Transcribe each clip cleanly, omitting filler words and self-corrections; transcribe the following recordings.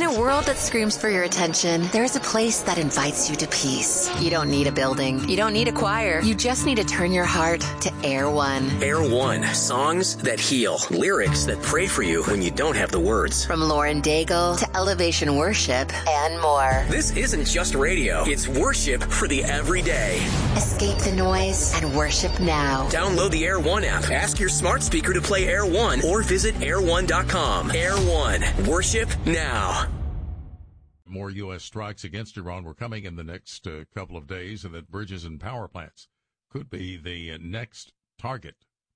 a world that screams for your attention, there's a place that invites you to peace. You don't need a building. You don't need a choir. You just need to turn your heart to Air One. Air One. Songs that heal. Lyrics that pray for you when you don't have the words. From Lauren Daigle to Elevation Worship and more. This isn't just radio. It's worship for the everyday. Escape the noise and worship now. Download the Air One app. Ask your smart speaker to play Air One or visit air1.com. Air One. Worship now. More U.S. strikes against Iran were coming in the next couple of days, and that bridges and power plants could be the next target.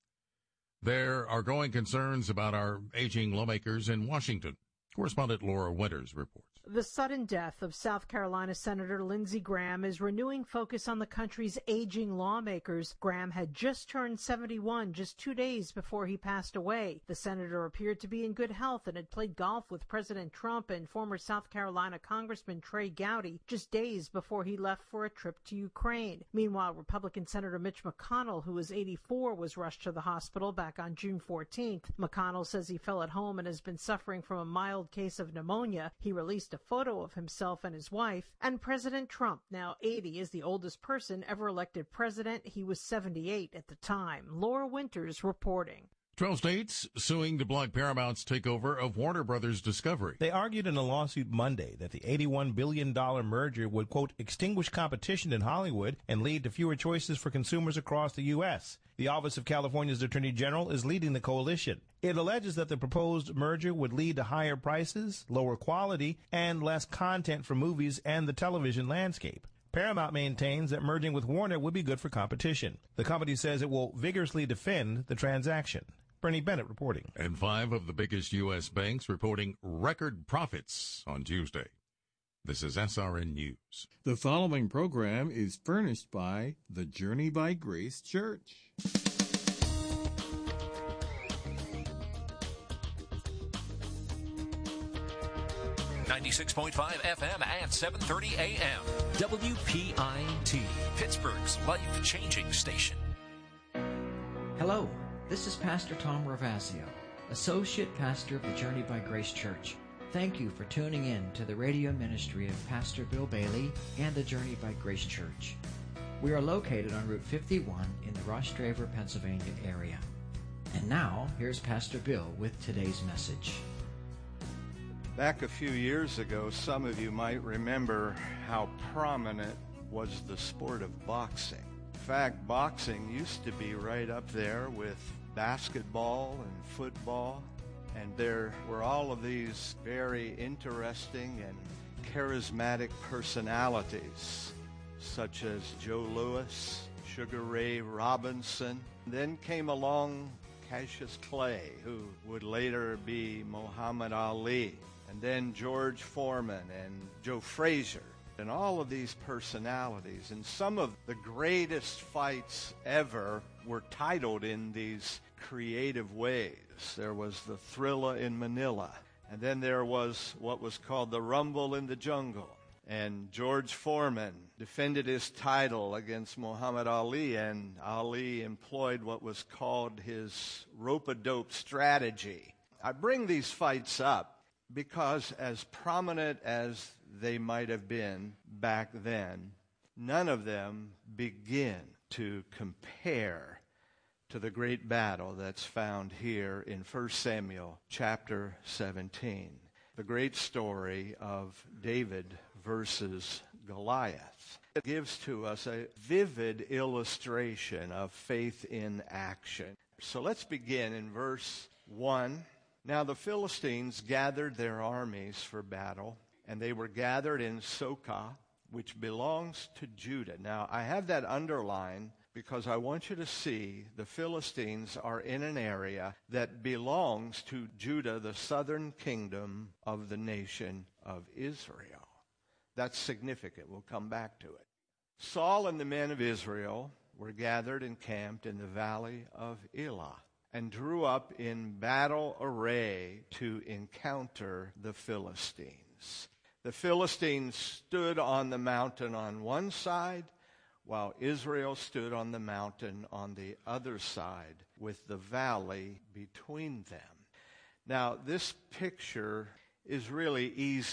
There are growing concerns about our aging lawmakers in Washington. Correspondent Laura Winters reports. The sudden death of South Carolina Senator Lindsey Graham is renewing focus on the country's aging lawmakers. Graham had just turned 71 just 2 days before he passed away. The senator appeared to be in good health and had played golf with President Trump and former South Carolina Congressman Trey Gowdy just days before he left for a trip to Ukraine. Meanwhile, Republican Senator Mitch McConnell, who was 84, was rushed to the hospital back on June 14th. McConnell says he fell at home and has been suffering from a mild case of pneumonia. He released a photo of himself and his wife. And President Trump, now 80, is the oldest person ever elected president. He was 78 at the time. Laura Winters reporting. 12 states suing to block Paramount's takeover of Warner Brothers Discovery. They argued in a lawsuit Monday that the $81 billion merger would, quote, extinguish competition in Hollywood and lead to fewer choices for consumers across the U.S. The Office of California's Attorney General is leading the coalition. It alleges that the proposed merger would lead to higher prices, lower quality, and less content for movies and the television landscape. Paramount maintains that merging with Warner would be good for competition. The company says it will vigorously defend the transaction. Bernie Bennett reporting. And 5 of the biggest U.S. banks reporting record profits on Tuesday. This is SRN News. The following program is furnished by the Journey by Grace Church. 96.5 FM and 730 AM. WPIT, Pittsburgh's life-changing station. Hello, this is Pastor Tom Ravasio, Associate Pastor of the Journey by Grace Church. Thank you for tuning in to the radio ministry of Pastor Bill Bailey and the Journey by Grace Church. We are located on Route 51 in the Rostraver, Pennsylvania area. And now, here's Pastor Bill with today's message. Back a few years ago, some of you might remember how prominent was the sport of boxing. In fact, boxing used to be right up there with basketball and football, and there were all of these very interesting and charismatic personalities, such as Joe Louis, Sugar Ray Robinson. Then came along Cassius Clay, who would later be Muhammad Ali. And then George Foreman and Joe Frazier, and all of these personalities. And some of the greatest fights ever were titled in these creative ways. There was the Thrilla in Manila, and then there was what was called the Rumble in the Jungle. And George Foreman defended his title against Muhammad Ali, and Ali employed what was called his rope-a-dope strategy. I bring these fights up because as prominent as they might have been back then, none of them begin to compare to the great battle that's found here in 1 Samuel chapter 17, the great story of David versus Goliath. It gives to us a vivid illustration of faith in action. So let's begin in verse 1. Now the Philistines gathered their armies for battle, and they were gathered in Socoh, which belongs to Judah. Now I have that underlined because I want you to see the Philistines are in an area that belongs to Judah, the southern kingdom of the nation of Israel. That's significant. We'll come back to it. Saul and the men of Israel were gathered and camped in the valley of Elah, and drew up in battle array to encounter the Philistines. The Philistines stood on the mountain on one side, while Israel stood on the mountain on the other side, with the valley between them. Now, this picture is really easy